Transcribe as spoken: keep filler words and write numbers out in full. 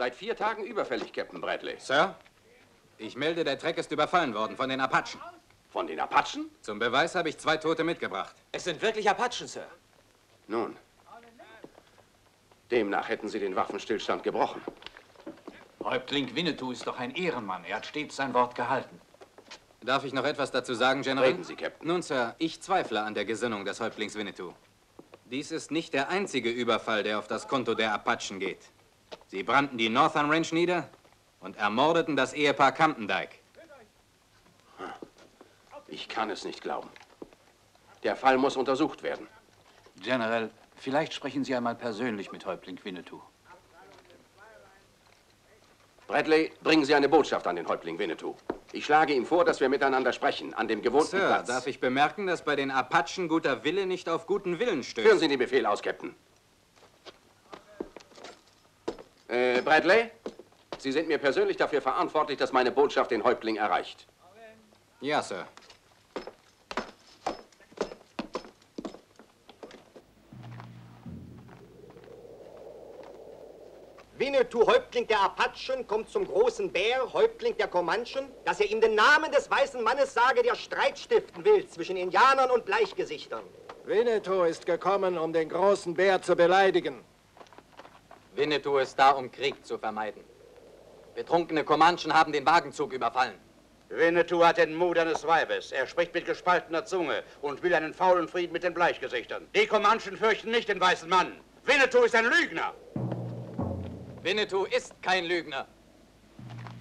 Seit vier Tagen überfällig, Captain Bradley. Sir, ich melde, der Treck ist überfallen worden von den Apachen. Von den Apachen? Zum Beweis habe ich zwei Tote mitgebracht. Es sind wirklich Apachen, Sir. Nun, demnach hätten Sie den Waffenstillstand gebrochen. Häuptling Winnetou ist doch ein Ehrenmann. Er hat stets sein Wort gehalten. Darf ich noch etwas dazu sagen, General? Reden Sie, Captain. Nun, Sir, ich zweifle an der Gesinnung des Häuptlings Winnetou. Dies ist nicht der einzige Überfall, der auf das Konto der Apachen geht. Sie brannten die Northern Range nieder und ermordeten das Ehepaar Campendike. Ich kann es nicht glauben. Der Fall muss untersucht werden. General, vielleicht sprechen Sie einmal persönlich mit Häuptling Winnetou. Bradley, bringen Sie eine Botschaft an den Häuptling Winnetou. Ich schlage ihm vor, dass wir miteinander sprechen, an dem gewohnten Sir, Platz. darf ich bemerken, dass bei den Apachen guter Wille nicht auf guten Willen stößt? Führen Sie den Befehl aus, Captain. Äh, Bradley, Sie sind mir persönlich dafür verantwortlich, dass meine Botschaft den Häuptling erreicht. Ja, Sir. Winnetou, Häuptling der Apachen, kommt zum großen Bär, Häuptling der Comanchen, dass er ihm den Namen des weißen Mannes sage, der Streit stiften will zwischen Indianern und Bleichgesichtern. Winnetou ist gekommen, um den großen Bär zu beleidigen. Winnetou ist da, um Krieg zu vermeiden. Betrunkene Comanchen haben den Wagenzug überfallen. Winnetou hat den Mut eines Weibes. Er spricht mit gespaltener Zunge und will einen faulen Frieden mit den Bleichgesichtern. Die Comanchen fürchten nicht den weißen Mann. Winnetou ist ein Lügner. Winnetou ist kein Lügner.